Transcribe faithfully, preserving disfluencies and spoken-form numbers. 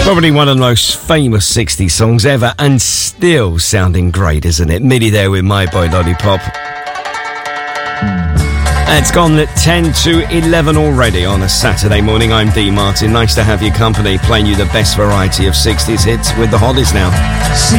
Probably one of the most famous sixties songs ever, and still sounding great, isn't it? Millie there with My Boy Lollipop. It's gone at ten to eleven already on a Saturday morning. I'm Dee Martin. Nice to have your company, playing you the best variety of sixties hits with the Hollies now.